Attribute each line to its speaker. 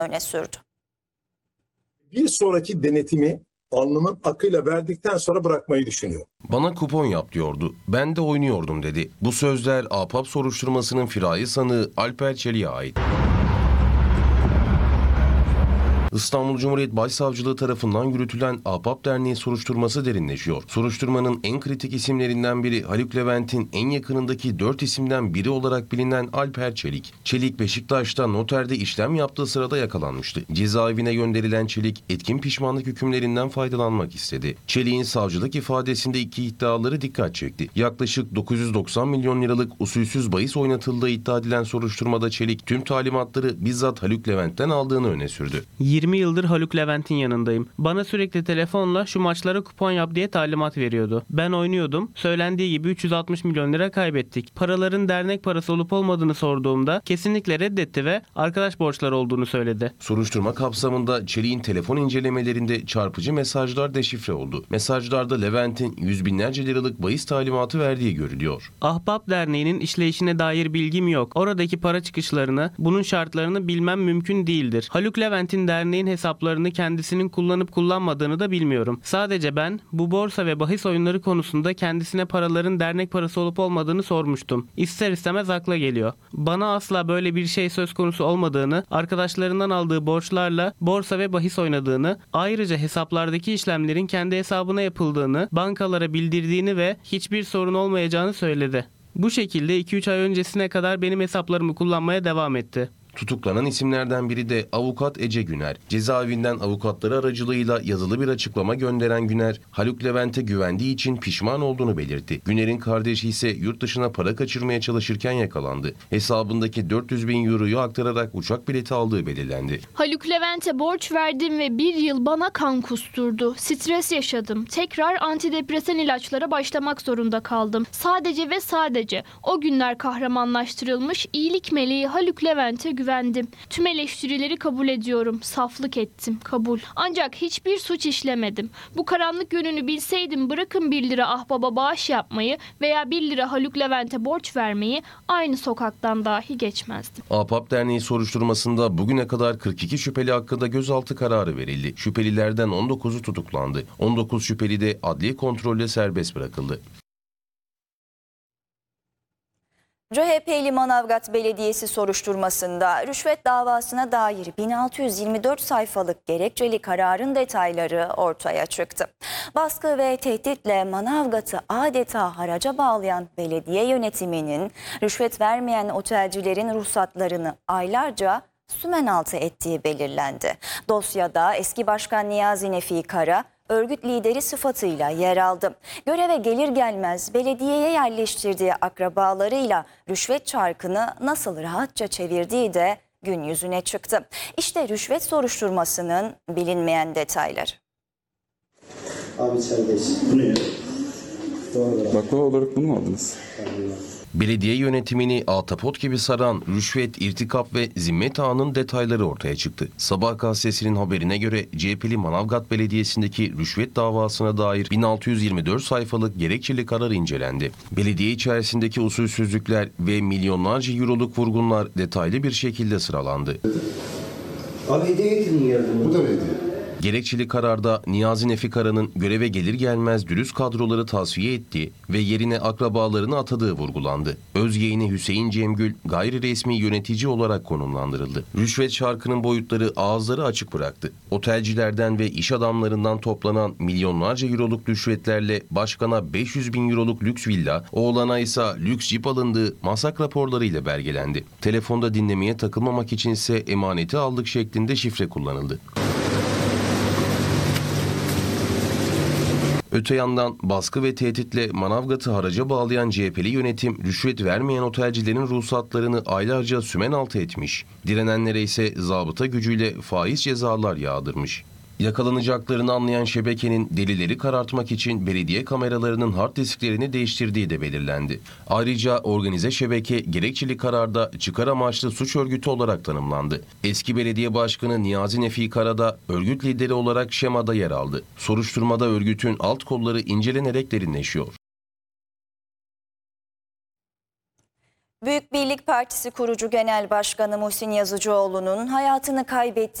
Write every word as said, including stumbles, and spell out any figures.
Speaker 1: öne sürdü.
Speaker 2: Bir sonraki denetimi alnımın akıyla verdikten sonra bırakmayı düşünüyorum.
Speaker 3: Bana kupon yap diyordu. Ben de oynuyordum dedi. Bu sözler Ahbap soruşturmasının firari sanığı Alper Çelik'e ait. İstanbul Cumhuriyet Başsavcılığı tarafından yürütülen Ahbap Derneği soruşturması derinleşiyor. Soruşturmanın en kritik isimlerinden biri Haluk Levent'in en yakınındaki dört isimden biri olarak bilinen Alper Çelik. Çelik, Beşiktaş'ta noterde işlem yaptığı sırada yakalanmıştı. Cezaevine gönderilen Çelik, etkin pişmanlık hükümlerinden faydalanmak istedi. Çelik'in savcılık ifadesinde iki iddiaları dikkat çekti. Yaklaşık dokuz yüz doksan milyon liralık usulsüz bahis oynatıldığı iddia edilen soruşturmada Çelik, tüm talimatları bizzat Haluk Levent'ten aldığını öne sürdü.
Speaker 4: yirmi yıldır Haluk Levent'in yanındayım. Bana sürekli telefonla şu maçlara kupon yap diye talimat veriyordu. Ben oynuyordum. Söylendiği gibi üç yüz altmış milyon lira kaybettik. Paraların dernek parası olup olmadığını sorduğumda kesinlikle reddetti ve arkadaş borçları olduğunu söyledi.
Speaker 3: Soruşturma kapsamında Çelik'in telefon incelemelerinde çarpıcı mesajlar deşifre oldu. Mesajlarda Levent'in yüz binlerce liralık bahis talimatı verdiği görülüyor.
Speaker 4: Ahbap Derneği'nin işleyişine dair bilgim yok. Oradaki para çıkışlarını, bunun şartlarını bilmem mümkün değildir. Haluk Levent'in derneğin hesaplarını kendisinin kullanıp kullanmadığını da bilmiyorum. Sadece ben bu borsa ve bahis oyunları konusunda kendisine paraların dernek parası olup olmadığını sormuştum. İster istemez akla geliyor. Bana asla böyle bir şey söz konusu olmadığını, arkadaşlarından aldığı borçlarla borsa ve bahis oynadığını, ayrıca hesaplardaki işlemlerin kendi hesabına yapıldığını, bankalara bildirdiğini ve hiçbir sorun olmayacağını söyledi. Bu şekilde iki üç ay öncesine kadar benim hesaplarımı kullanmaya devam etti.
Speaker 3: Tutuklanan isimlerden biri de avukat Ece Güner. Cezaevinden avukatları aracılığıyla yazılı bir açıklama gönderen Güner, Haluk Levent'e güvendiği için pişman olduğunu belirtti. Güner'in kardeşi ise yurt dışına para kaçırmaya çalışırken yakalandı. Hesabındaki dört yüz bin euroyu aktararak uçak bileti aldığı belirlendi.
Speaker 5: Haluk Levent'e borç verdim ve bir yıl bana kan kusturdu. Stres yaşadım. Tekrar antidepresan ilaçlara başlamak zorunda kaldım. Sadece ve sadece o günler kahramanlaştırılmış iyilik meleği Haluk Levent'e güvendim. Tüm eleştirileri kabul ediyorum. Saflık ettim. Kabul. Ancak hiçbir suç işlemedim. Bu karanlık yönünü bilseydim bırakın bir lira ahbaba bağış yapmayı veya bir lira Haluk Levent'e borç vermeyi aynı sokaktan dahi geçmezdim.
Speaker 3: Ahbap Derneği soruşturmasında bugüne kadar kırk iki şüpheli hakkında gözaltı kararı verildi. Şüphelilerden on dokuzu tutuklandı. on dokuz şüpheli de adli kontrolle serbest bırakıldı.
Speaker 1: C H P'li Manavgat Belediyesi soruşturmasında rüşvet davasına dair bin altı yüz yirmi dört sayfalık gerekçeli kararın detayları ortaya çıktı. Baskı ve tehditle Manavgat'ı adeta haraca bağlayan belediye yönetiminin rüşvet vermeyen otelcilerin ruhsatlarını aylarca sümenaltı ettiği belirlendi. Dosyada eski başkan Niyazi Nefi Kara örgüt lideri sıfatıyla yer aldı. Göreve gelir gelmez belediyeye yerleştirdiği akrabalarıyla rüşvet çarkını nasıl rahatça çevirdiği de gün yüzüne çıktı. İşte rüşvet soruşturmasının bilinmeyen detayları.
Speaker 6: Abi serbest. Bu ne ya?
Speaker 7: Baklava olarak bunu mu aldınız?
Speaker 3: Belediye yönetimini ahtapot gibi saran rüşvet, irtikap ve zimmet ağının detayları ortaya çıktı. Sabah gazetesinin haberine göre C H P'li Manavgat Belediyesi'ndeki rüşvet davasına dair bin altı yüz yirmi dört sayfalık gerekçeli karar incelendi. Belediye içerisindeki usulsüzlükler ve milyonlarca euroluk vurgunlar detaylı bir şekilde sıralandı.
Speaker 6: Abi hediye getirin yardım.
Speaker 2: Bu da hediye.
Speaker 3: Gerekçeli kararda Niyazi Nefi Kara'nın göreve gelir gelmez dürüst kadroları tasfiye ettiği ve yerine akrabalarını atadığı vurgulandı. Özyeğini Hüseyin Cemgül gayri resmi yönetici olarak konumlandırıldı. Rüşvet çarkının boyutları ağızları açık bıraktı. Otelcilerden ve iş adamlarından toplanan milyonlarca euroluk rüşvetlerle başkana beş yüz bin euroluk lüks villa, oğlana ise lüks jip alındığı masak raporlarıyla belgelendi. Telefonda dinlemeye takılmamak içinse emaneti aldık şeklinde şifre kullanıldı. Öte yandan baskı ve tehditle Manavgat'ı haraca bağlayan C H P'li yönetim rüşvet vermeyen otelcilerin ruhsatlarını aylarca sümenaltı etmiş. Direnenlere ise zabıta gücüyle faiz cezalar yağdırmış. Yakalanacaklarını anlayan şebekenin delilleri karartmak için belediye kameralarının hard disklerini değiştirdiği de belirlendi. Ayrıca organize şebeke gerekçeli kararda çıkar amaçlı suç örgütü olarak tanımlandı. Eski belediye başkanı Niyazi Nefi Kara da örgüt lideri olarak şemada yer aldı. Soruşturmada örgütün alt kolları incelenerek derinleşiyor.
Speaker 1: Büyük Birlik Partisi kurucu Genel Başkanı Muhsin Yazıcıoğlu'nun hayatını kaybettiği